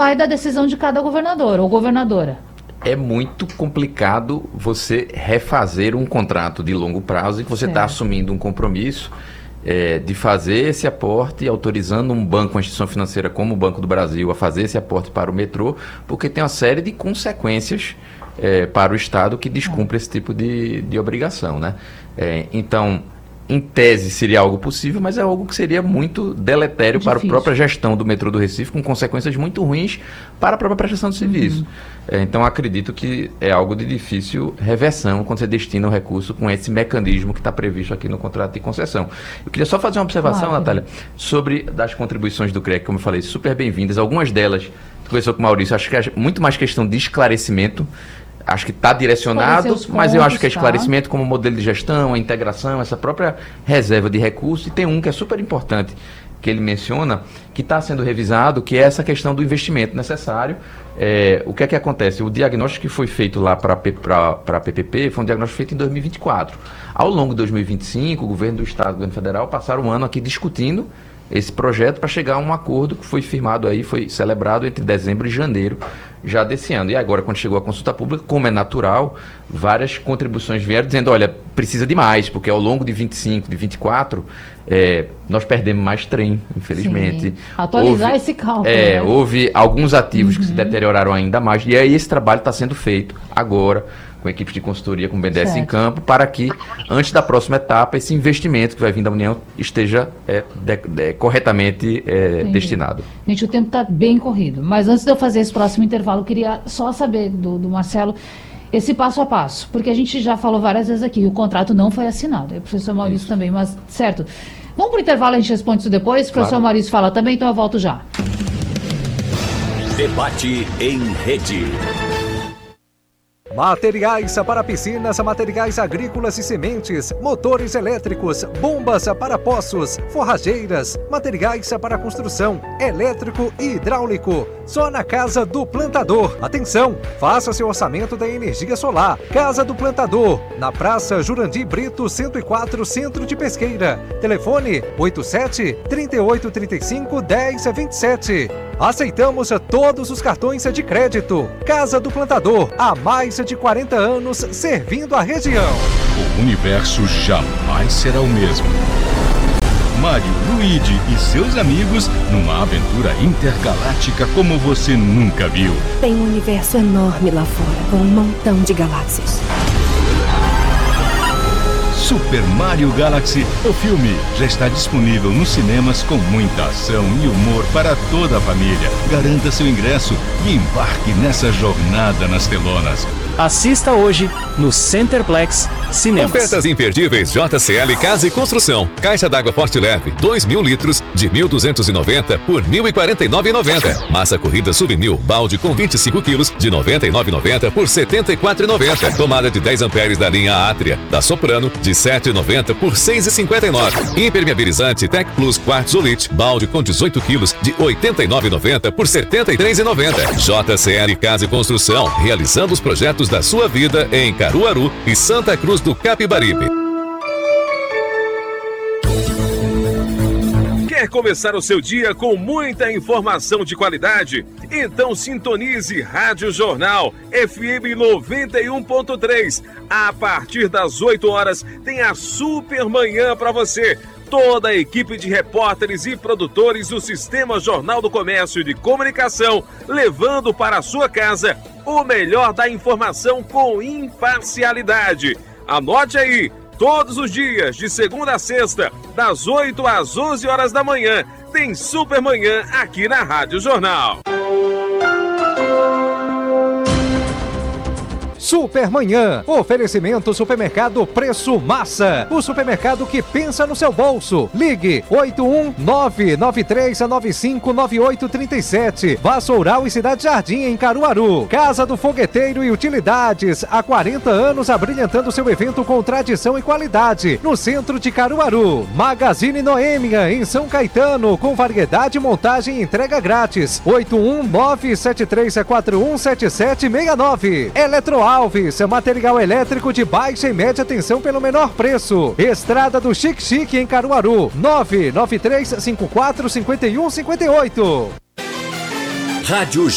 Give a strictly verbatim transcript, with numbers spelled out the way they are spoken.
vai da decisão de cada governador ou governadora. É muito complicado você refazer um contrato de longo prazo em que você está assumindo um compromisso é, de fazer esse aporte, autorizando um banco, uma instituição financeira como o Banco do Brasil a fazer esse aporte para o metrô, porque tem uma série de consequências é, para o Estado que descumpre esse tipo de, de obrigação, né? É, então, em tese seria algo possível, mas é algo que seria muito deletério Difícil. para a própria gestão do metrô do Recife, com consequências muito ruins para a própria prestação de serviço. Uhum. É, então, acredito que é algo de difícil reversão quando você destina o recurso com esse mecanismo que está previsto aqui no contrato de concessão. Eu queria só fazer uma observação, claro. Natália, sobre das contribuições do C R E C, como eu falei, super bem-vindas. Algumas delas, tu conversou com o Maurício, acho que é muito mais questão de esclarecimento. Acho que está direcionado, pontos, mas eu acho que é esclarecimento tá? como modelo de gestão, a integração, essa própria reserva de recursos. E tem um que é super importante, que ele menciona, que está sendo revisado, que é essa questão do investimento necessário. É, o que é que acontece? O diagnóstico que foi feito lá para a P P P foi um diagnóstico feito em dois mil e vinte e quatro. Ao longo de dois mil e vinte e cinco, o governo do Estado e o governo federal passaram um ano aqui discutindo esse projeto para chegar a um acordo que foi firmado aí, foi celebrado entre dezembro e janeiro já desse ano. E agora, quando chegou a consulta pública, como é natural, várias contribuições vieram dizendo, olha, precisa de mais, porque ao longo de vinte e cinco, de vinte e quatro, é, nós perdemos mais trem, infelizmente. Sim. Atualizar houve, esse cálculo. É, né? houve alguns ativos uhum. que se deterioraram ainda mais, e aí esse trabalho está sendo feito agora, com equipes de consultoria, com o B N D E S certo. Em campo, para que, antes da próxima etapa, esse investimento que vai vir da União esteja é, de, de, corretamente é, destinado. Gente, o tempo está bem corrido, mas antes de eu fazer esse próximo intervalo, eu queria só saber do, do Marcelo esse passo a passo, porque a gente já falou várias vezes aqui, o contrato não foi assinado, o professor Maurício isso. também, mas certo. Vamos para o intervalo, a gente responde isso depois, o professor claro. Maurício fala também, então eu volto já. Debate em rede. Materiais para piscinas, materiais agrícolas e sementes, motores elétricos, bombas para poços, forrageiras, materiais para construção, elétrico e hidráulico. Só na Casa do Plantador. Atenção, faça seu orçamento da energia solar. Casa do Plantador, na Praça Jurandir Brito, cento e quatro, Centro de Pesqueira. Telefone oito sete, três oito três cinco, dez vinte e sete. Aceitamos todos os cartões de crédito. Casa do Plantador, há mais de quarenta anos servindo a região. O universo jamais será o mesmo. Mario, Luigi e seus amigos numa aventura intergaláctica como você nunca viu. Tem um universo enorme lá fora, com um montão de galáxias. Super Mario Galaxy, o filme, já está disponível nos cinemas com muita ação e humor para toda a família. Garanta seu ingresso e embarque nessa jornada nas telonas. Assista hoje no Centerplex Cinemas. Ofertas imperdíveis J C L Casa e Construção. Caixa d'água Forte Leve, dois mil litros, de mil duzentos e noventa por mil e quarenta e nove reais e noventa centavos. Massa corrida Souvenir, balde com vinte e cinco quilos, de noventa e nove reais e noventa centavos por setenta e quatro reais e noventa centavos. Tomada de dez amperes da linha Atria, da Soprano, de sete reais e noventa centavos por seis reais e cinquenta e nove centavos. Impermeabilizante Tec Plus Quartzolite, balde com dezoito quilos, de oitenta e nove reais e noventa centavos por setenta e três reais e noventa centavos. J C L Casa e Construção, realizando os projetos da sua vida em Caruaru e Santa Cruz do Capibaribe. Quer começar o seu dia com muita informação de qualidade? Então sintonize Rádio Jornal F M noventa e um ponto três. A partir das oito horas tem a Super Manhã para você. Toda a equipe de repórteres e produtores do Sistema Jornal do Comércio e de Comunicação, levando para a sua casa o melhor da informação com imparcialidade. Anote aí, todos os dias, de segunda a sexta, das oito às onze horas da manhã, tem Super Manhã aqui na Rádio Jornal. Supermanhã, oferecimento Supermercado Preço Massa, o supermercado que pensa no seu bolso. Ligue oito um nove nove três nove cinco nove oito três sete, Vassoural e Cidade Jardim em Caruaru. Casa do Fogueteiro e Utilidades, há quarenta anos abrilhantando seu evento com tradição e qualidade, no centro de Caruaru. Magazine Noêmia em São Caetano, com variedade, montagem e entrega grátis. oito um nove sete três quatro um sete sete seis nove. Eletroalves, material elétrico de baixa e média tensão pelo menor preço. Estrada do Chique Chique em Caruaru, nove nove três cinco quatro cinco um cinco oito. Rádio